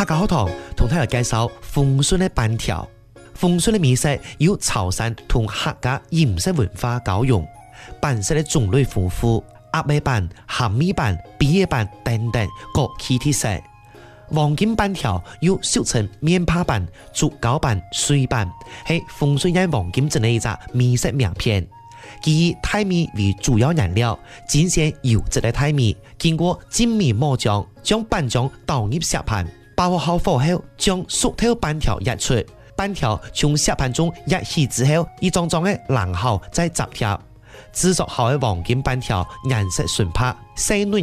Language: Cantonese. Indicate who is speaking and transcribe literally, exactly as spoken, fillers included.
Speaker 1: 家學堂同大家介紹風順嘅板條。風順嘅美食有潮汕同客家飲食文化交融，板式嘅種類豐富，鴨尾板、鹹米板、荸葉板等等各具特色。黃金板條又俗稱麵扒板、竹膠板、水板，係風順人黃金鎮嘅一隻美食名片。其以大米為主要燃料，展現優質嘅大米，經過精密磨漿，將板漿倒入石盤，爆好火後，將熟透板條壓出。板條從石盤中壓起之後，一張張嘅冷好再紮貼。製作好嘅黃金板條顏色純白，細嫩